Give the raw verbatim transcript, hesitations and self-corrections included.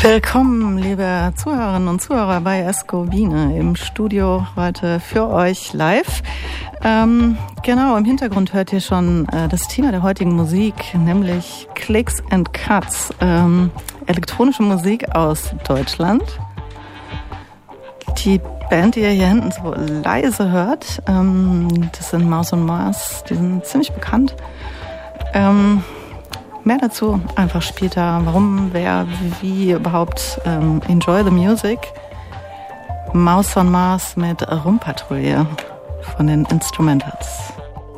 Willkommen, liebe Zuhörerinnen und Zuhörer bei Eskowine im Studio heute für euch live. Ähm, genau, im Hintergrund hört ihr schon äh, das Thema der heutigen Musik, nämlich Clicks and Cuts, ähm, elektronische Musik aus Deutschland. Die Band, die ihr hier hinten so leise hört, ähm, das sind Maus und Mars, die sind ziemlich bekannt. Ähm, Mehr dazu einfach später, warum, wer, wie überhaupt. Ähm, enjoy the music. Maus on Mars mit Rumpatrouille von den Instrumentals.